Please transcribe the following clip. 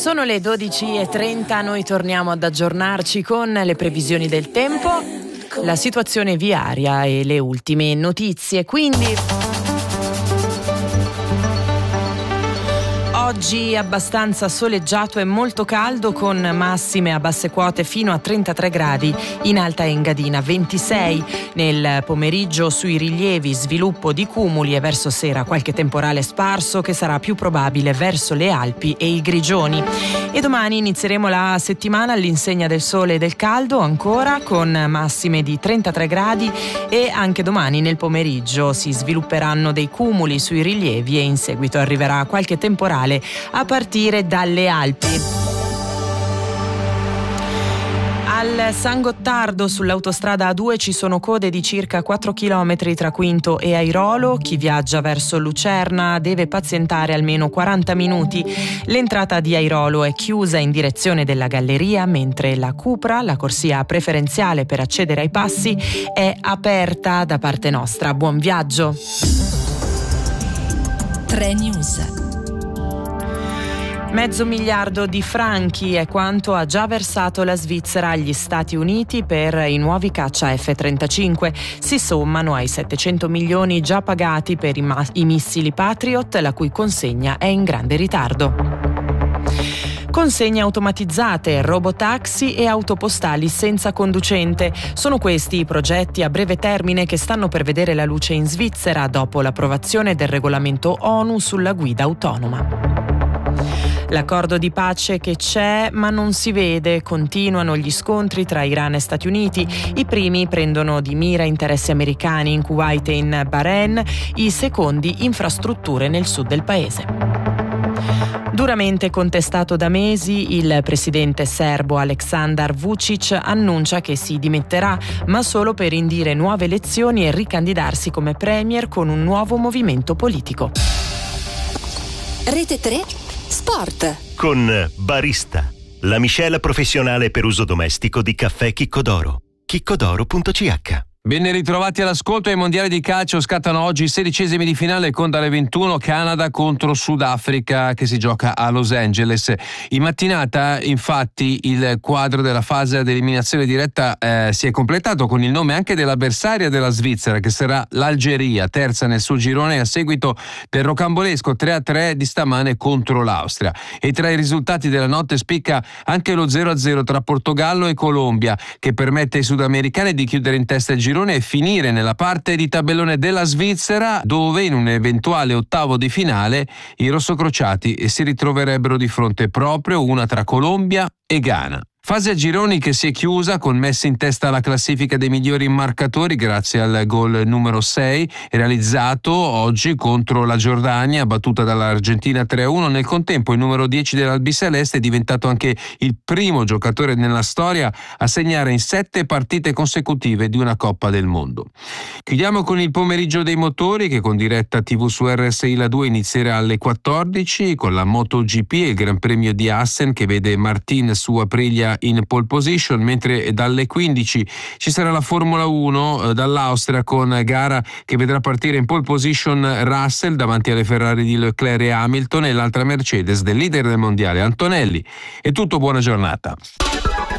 Sono le 12:30, noi torniamo ad aggiornarci con le previsioni del tempo, la situazione viaria e le ultime notizie. Quindi oggi abbastanza soleggiato e molto caldo, con massime a basse quote fino a 33 gradi, in Alta Engadina 26. Nel pomeriggio sui rilievi sviluppo di cumuli e verso sera qualche temporale sparso che sarà più probabile verso le Alpi e i Grigioni. E domani inizieremo la settimana all'insegna del sole e del caldo ancora, con massime di 33 gradi, e anche domani nel pomeriggio si svilupperanno dei cumuli sui rilievi e in seguito arriverà qualche temporale a partire dalle Alpi. Al San Gottardo sull'autostrada A2 ci sono code di circa 4 km tra Quinto e Airolo. Chi viaggia verso Lucerna deve pazientare almeno 40 minuti. L'entrata di Airolo è chiusa in direzione della galleria, mentre la Cupra, la corsia preferenziale per accedere ai passi, è aperta da parte nostra. Buon viaggio! 3 News. $500 miliardi di franchi è quanto ha già versato la Svizzera agli Stati Uniti per i nuovi caccia F-35. Si sommano ai 700 milioni già pagati per i missili Patriot, la cui consegna è in grande ritardo. Consegne automatizzate, robotaxi e autopostali senza conducente. Sono questi i progetti a breve termine che stanno per vedere la luce in Svizzera dopo l'approvazione del regolamento ONU sulla guida autonoma. L'accordo di pace che c'è ma non si vede, continuano gli scontri tra Iran e Stati Uniti. I primi prendono di mira interessi americani in Kuwait e in Bahrain, i secondi infrastrutture nel sud del paese. Duramente contestato da mesi, il presidente serbo Aleksandar Vučić annuncia che si dimetterà, ma solo per indire nuove elezioni e ricandidarsi come premier con un nuovo movimento politico. Rete 3 Sport. Con Barista, la miscela professionale per uso domestico di caffè Chiccodoro. chiccodoro.ch. Ben ritrovati all'ascolto. Ai mondiali di calcio scattano oggi i 16esimi di finale con dalle 21 Canada contro Sudafrica, che si gioca a Los Angeles. In mattinata, infatti, il quadro della fase ad eliminazione diretta si è completato con il nome anche dell'avversaria della Svizzera, che sarà l'Algeria, terza nel suo girone a seguito del rocambolesco 3-3 di stamane contro l'Austria. E tra i risultati della notte spicca anche lo 0-0 tra Portogallo e Colombia, che permette ai sudamericani di chiudere in testa il girone e finire nella parte di tabellone della Svizzera, dove in un eventuale ottavo di finale i rossocrociati si ritroverebbero di fronte proprio una tra Colombia e Ghana. Fase a gironi che si è chiusa con Messi in testa alla classifica dei migliori marcatori grazie al gol numero 6 realizzato oggi contro la Giordania, battuta dall'Argentina 3-1. Nel contempo il numero 10 dell'Albiceleste è diventato anche il primo giocatore nella storia a segnare in 7 partite consecutive di una Coppa del Mondo. Chiudiamo con il pomeriggio dei motori, che con diretta TV su RSI La 2 inizierà alle 14 con la MotoGP e il Gran Premio di Assen, che vede Martin su Aprilia in pole position, mentre dalle 15 ci sarà la Formula 1 dall'Austria, con gara che vedrà partire in pole position Russell davanti alle Ferrari di Leclerc e Hamilton e l'altra Mercedes del leader del mondiale Antonelli. È tutto, buona giornata.